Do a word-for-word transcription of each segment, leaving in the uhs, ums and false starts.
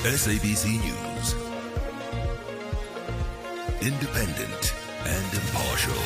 S A B C News. Independent and impartial.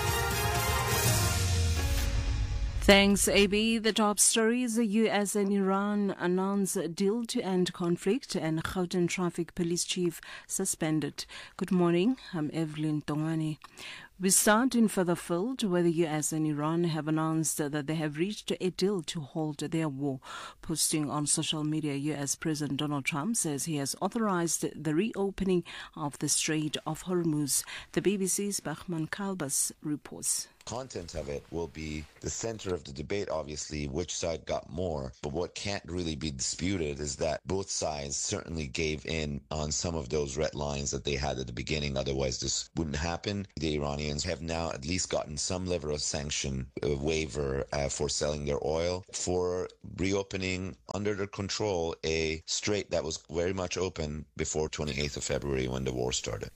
Thanks, A B. The top stories: the U S and Iran announce a deal to end conflict, and Gauteng Traffic Police Chief suspended. Good morning, I'm Evelyn Tongani. We start in Furtherfield, where the U S and Iran have announced that they have reached a deal to halt their war. Posting on social media, U S President Donald Trump says he has authorized the reopening of the Strait of Hormuz. The B B C's Bachman Kalbas reports. Content of it will be the center of the debate, obviously, which side got more. But what can't really be disputed is that both sides certainly gave in on some of those red lines that they had at the beginning. Otherwise, this wouldn't happen. The Iranians have now at least gotten some level of sanction uh, waiver uh, for selling their oil, for reopening under their control a strait that was very much open before twenty-eighth of February when the war started.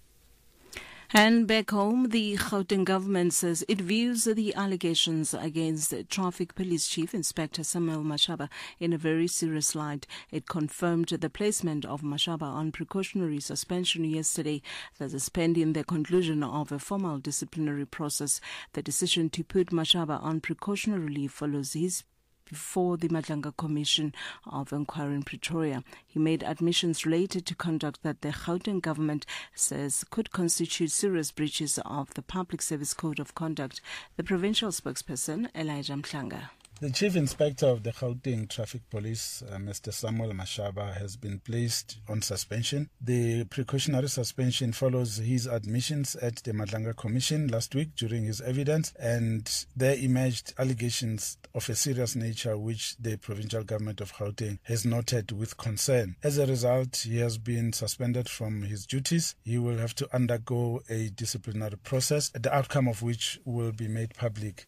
And back home, the Gauteng government says it views the allegations against Traffic Police Chief Inspector Samuel Mashaba in a very serious light. It confirmed the placement of Mashaba on precautionary suspension yesterday, thus pending the conclusion of a formal disciplinary process. The decision to put Mashaba on precautionary leave follows his before the Madlanga Commission of Inquiry in Pretoria. He made admissions related to conduct that the Gauteng government says could constitute serious breaches of the Public Service Code of Conduct. The provincial spokesperson, Elijah Mhlanga. The Chief Inspector of the Gauteng Traffic Police, uh, Mister Samuel Mashaba, has been placed on suspension. The precautionary suspension follows his admissions at the Madlanga Commission last week during his evidence, and there emerged allegations of a serious nature which the provincial government of Gauteng has noted with concern. As a result, he has been suspended from his duties. He will have to undergo a disciplinary process, the outcome of which will be made public.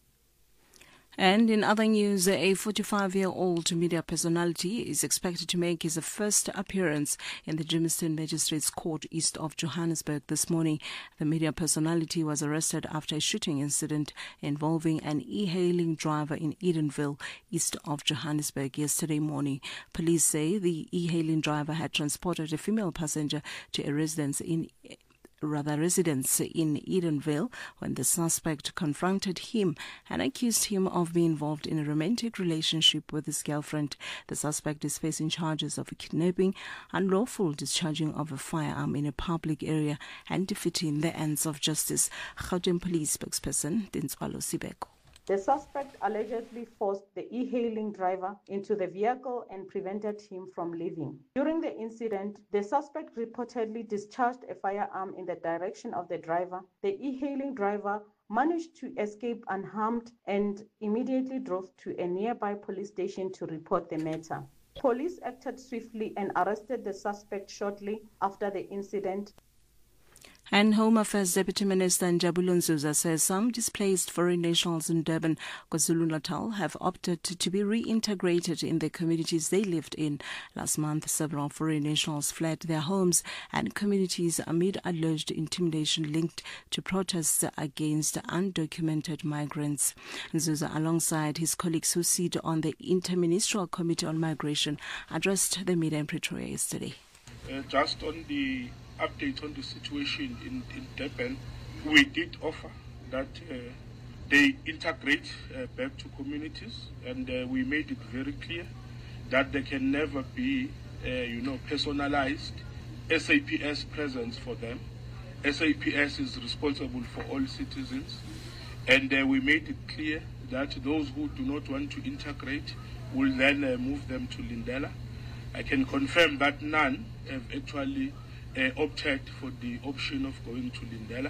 And in other news, a forty-five-year-old media personality is expected to make his first appearance in the Germiston Magistrates Court east of Johannesburg this morning. The media personality was arrested after a shooting incident involving an e-hailing driver in Edenville east of Johannesburg yesterday morning. Police say the e-hailing driver had transported a female passenger to a residence in rather residents in Edenville when the suspect confronted him and accused him of being involved in a romantic relationship with his girlfriend. The suspect is facing charges of kidnapping, unlawful discharging of a firearm in a public area, and defeating the ends of justice. Gauteng Police spokesperson Dinswalo Sibeko. The suspect allegedly forced the e-hailing driver into the vehicle and prevented him from leaving. During the incident, the suspect reportedly discharged a firearm in the direction of the driver. The e-hailing driver managed to escape unharmed and immediately drove to a nearby police station to report the matter. Police acted swiftly and arrested the suspect shortly after the incident. And Home Affairs Deputy Minister Njabulo Nzuza says some displaced foreign nationals in Durban, KwaZulu-Natal have opted to be reintegrated in the communities they lived in. Last month, several foreign nationals fled their homes and communities amid alleged intimidation linked to protests against undocumented migrants. Nzuza, alongside his colleagues who sit on the Interministerial Committee on Migration, addressed the media in Pretoria yesterday. Uh, just on the update on the situation in, in Durban, we did offer that uh, they integrate uh, back to communities, and uh, we made it very clear that there can never be, uh, you know, personalized S A P S presence for them. S A P S is responsible for all citizens, and uh, we made it clear that those who do not want to integrate will then uh, move them to Lindela. I can confirm that none have actually Uh, opted for the option of going to Lindela.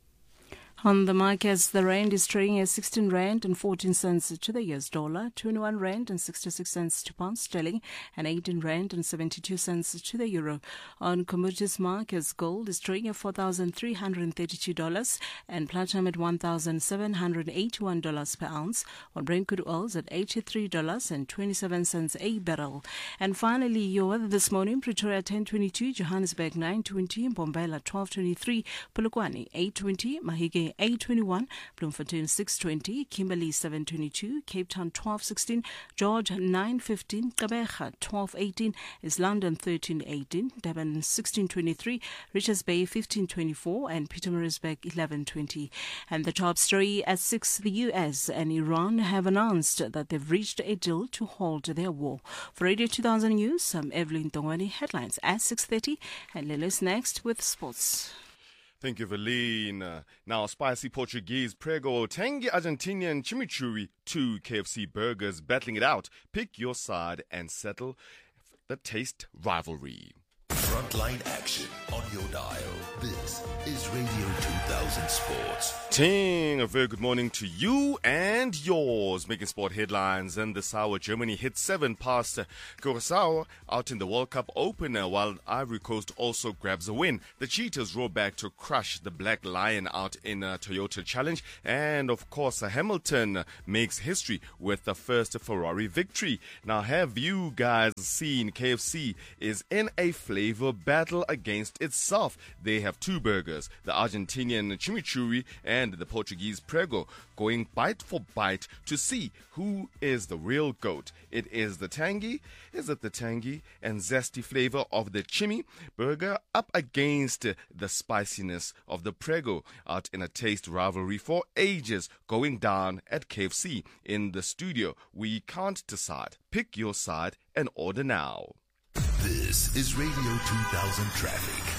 On the markets, the rand is trading at sixteen rand and fourteen cents to the U S dollar, twenty-one rand and sixty-six cents to pound sterling, and eighteen rand and seventy-two cents to the euro. On commodities markets, gold is trading at four thousand three hundred thirty-two dollars and platinum at one thousand seven hundred eighty-one dollars per ounce, while Brent crude oil is at eighty-three dollars and twenty-seven cents a barrel. And finally, your weather this morning: Pretoria ten twenty-two, Johannesburg nine twenty, Mbombela twelve twenty-three, Polokwane eight twenty, Mahikeng Ekurhuleni eight twenty-one, Bloemfontein six twenty, Kimberley seven twenty-two, Cape Town twelve sixteen, George nine fifteen, Gqeberha twelve eighteen, is London thirteen eighteen, Durban sixteen twenty-three, Richards Bay fifteen twenty-four, and Pietermaritzburg eleven twenty. And the top story at six, the U S and Iran have announced that they've reached a deal to halt their war. For Radio two thousand News, I'm Evelyn Tongwani. Headlines at six thirty, and Lily's next with sports. Thank you, Evelyn. Uh, now, spicy Portuguese prego, tangy Argentinian chimichurri, two K F C burgers battling it out. Pick your side and settle the taste rivalry. Frontline action on your dial. This is Radio two thousand Sports. Ting, a very good morning to you and yours. Making sport headlines in this hour, Germany hit seven past Curaçao out in the World Cup opener, while Ivory Coast also grabs a win. The Cheetahs roar back to crush the Black Lion out in a Toyota Challenge. And of course, Hamilton makes history with the first Ferrari victory. Now, have you guys seen K F C is in a flavor battle against itself? They have two burgers, the Argentinian chimichurri and the Portuguese prego, going bite for bite to see who is the real goat. It is the tangy, is it the tangy and zesty flavor of the chimi burger up against the spiciness of the prego, out in a taste rivalry for ages going down at K F C. In the studio, we can't decide. Pick your side and order now. This is Radio two thousand Traffic.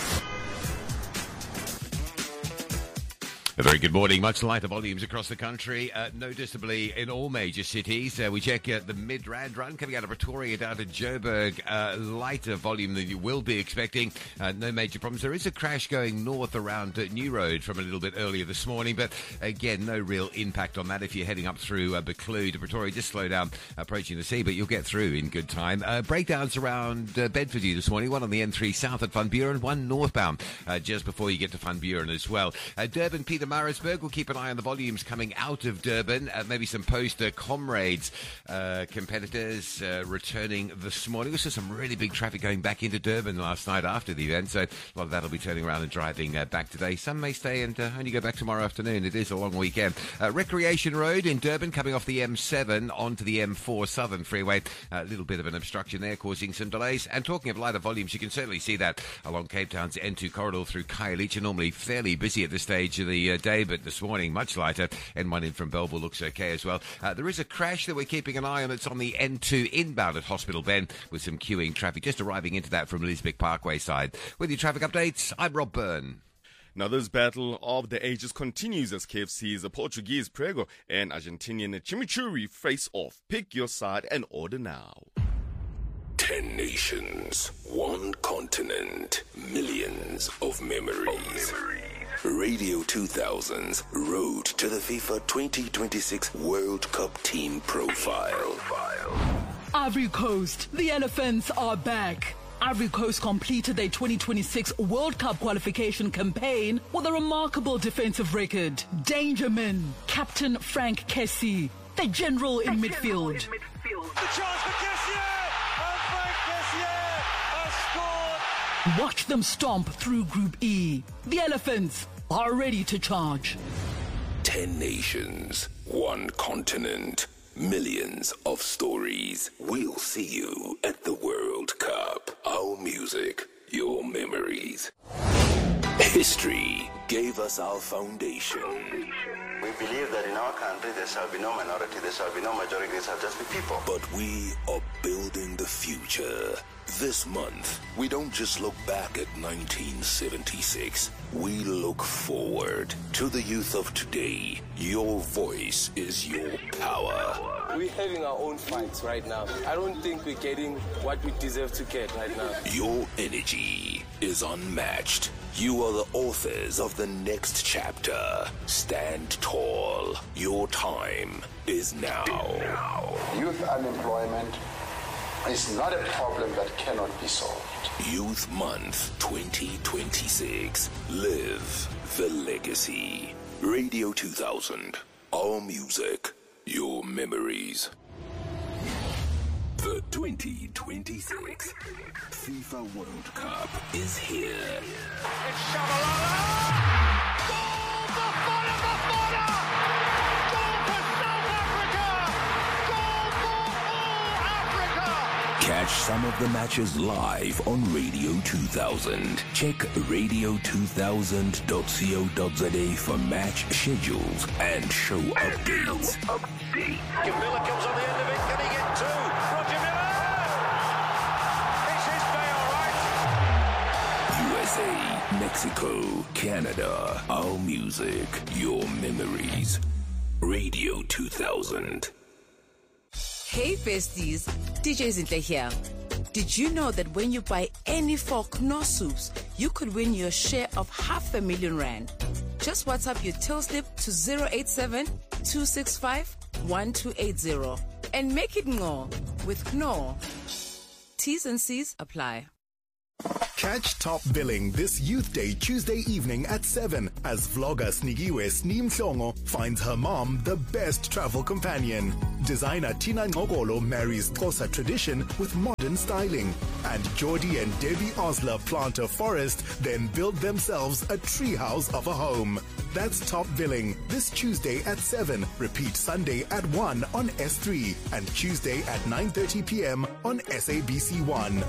A very good morning. Much lighter volumes across the country, uh, noticeably in all major cities. Uh, we check uh, the Midrand run coming out of Pretoria down to Joburg. Uh, lighter volume than you will be expecting. Uh, no major problems. There is a crash going north around uh, New Road from a little bit earlier this morning, but again, no real impact on that if you're heading up through uh, Buccleuch to Pretoria. Just slow down approaching the sea, but you'll get through in good time. Uh, breakdowns around uh, Bedfordview this morning. One on the N three south at Van Buren, one northbound uh, just before you get to Van Buren as well. Uh, Durban, Peter Marisburg, we'll keep an eye on the volumes coming out of Durban. Uh, maybe some poster comrades, uh, competitors uh, returning this morning. We saw some really big traffic going back into Durban last night after the event, so a lot of that will be turning around and driving uh, back today. Some may stay and uh, only go back tomorrow afternoon. It is a long weekend. Uh, Recreation Road in Durban coming off the M seven onto the M four Southern Freeway. A little bit of an obstruction there causing some delays. And talking of lighter volumes, you can certainly see that along Cape Town's N two corridor through Khayelitsha. Normally fairly busy at this stage of the uh, day, but this morning much lighter. N one in from Belleville looks okay as well. Uh, there is a crash that we're keeping an eye on. It's on the N two inbound at Hospital Bend with some queuing traffic just arriving into that from Lisbeck Parkway side. With your traffic updates, I'm Rob Byrne. Now, this battle of the ages continues as K F C's Portuguese prego and Argentinian chimichurri face off. Pick your side and order now. Ten nations, one continent, millions of memories. Radio two thousand's Road to the FIFA twenty twenty-six World Cup Team Profile. Ivory Coast, the Elephants are back. Ivory Coast completed their twenty twenty-six World Cup qualification campaign with a remarkable defensive record. Dangerman, Captain Frank Kessie, the general in midfield. The chance for Kessie, and Frank Kessie has scored. Watch them stomp through Group E. The Elephants are ready to charge. Ten nations, one continent, millions of stories. We'll see you at the World Cup. Our music, your memories. History gave us our foundation. We believe that in our country there shall be no minority, there shall be no majority, there shall just be people. But we are building the future. This month, we don't just look back at nineteen seventy-six. We look forward to the youth of today. Your voice is your power. We're having our own fights right now. I don't think we're getting what we deserve to get right now. Your energy is unmatched. You are the authors of the next chapter. Stand tall. Your time is now. Youth unemployment is not a problem that cannot be solved. Youth Month twenty twenty-six. Live the legacy. Radio two thousand. Our music, your memories. The twenty twenty-six FIFA World Cup is here. It's Shabalala! Goal Bafana Bafana! Goal for South Africa! Goal for all Africa! Catch some of the matches live on Radio two thousand. Check radio two thousand dot co dot za for match schedules and show updates. Miller comes on the end of it. Can he get two? Roger Miller! It's his day, all right. U S A, Mexico, Canada. Our music, your memories. Radio two thousand. Hey besties, D J Zinhle here. Did you know that when you buy any four Knorr soups, you could win your share of half a million rand? Just WhatsApp your till slip to zero eight seven, two six five, one two eight zero and make it Knorr with Knorr. T's and C's apply. Catch Top Billing this Youth Day Tuesday evening at seven as vlogger Snigiwe Sneem Mhlongo finds her mom the best travel companion. Designer Tina Ngokolo marries Xhosa tradition with modern styling. And Geordie and Debbie Osler plant a forest, then build themselves a treehouse of a home. That's Top Billing this Tuesday at seven. Repeat Sunday at one on S three and Tuesday at nine thirty p.m. on S A B C one.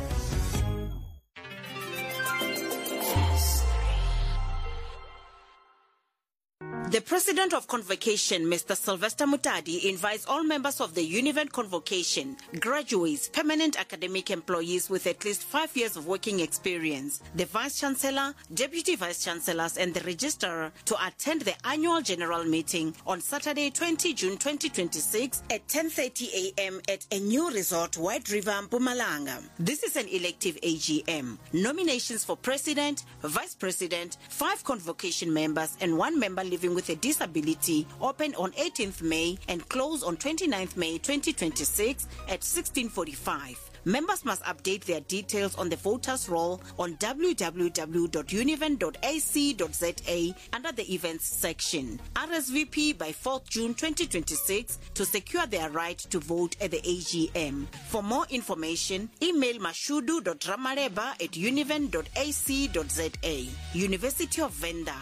The President of Convocation, Mister Sylvester Mutadi, invites all members of the Univen Convocation, graduates, permanent academic employees with at least five years of working experience, the Vice-Chancellor, Deputy Vice-Chancellors and the Registrar to attend the annual general meeting on Saturday, the twentieth of June twenty twenty-six at ten thirty a.m. at a new resort, White River, Mpumalanga. This is an elective A G M. Nominations for President, Vice President, five Convocation members and one member living with with a disability open on eighteenth of May and close on twenty-ninth of May twenty twenty-six at sixteen forty-five. Members must update their details on the voters roll on w w w dot univen dot a c dot z a under the events section. R S V P by fourth of June twenty twenty-six to secure their right to vote at the A G M. For more information, email mashudu dot ramaleba at univen dot a c dot z a. University of Venda,